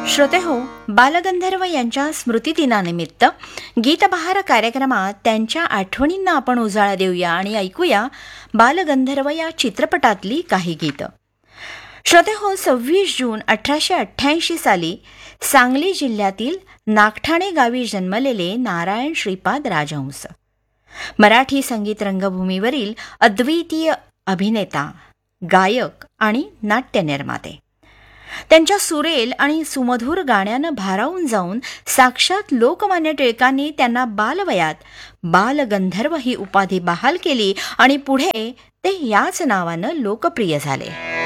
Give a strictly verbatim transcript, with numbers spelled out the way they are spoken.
श्रोते हो, बालगंधर्व यांच्या स्मृतिदिनानिमित्त गीतबहार कार्यक्रमात त्यांच्या आठवणींना आपण उजाळा देऊया आणि ऐकूया बालगंधर्व या चित्रपटातली काही गीतं. श्रोते हो, सव्वीस जून अठराशे अठ्ठ्याऐंशी साली सांगली जिल्ह्यातील नागठाणे गावी जन्मलेले नारायण श्रीपाद राजहंस मराठी संगीत रंगभूमीवरील अद्वितीय अभिनेता, गायक आणि नाट्यनिर्माते. त्यांच्या सुरेल आणि सुमधुर गाण्यानं भारावून जाऊन साक्षात लोकमान्य टिळकांनी त्यांना बालवयात बालगंधर्व ही उपाधी बहाल केली आणि पुढे ते याच नावानं लोकप्रिय झाले.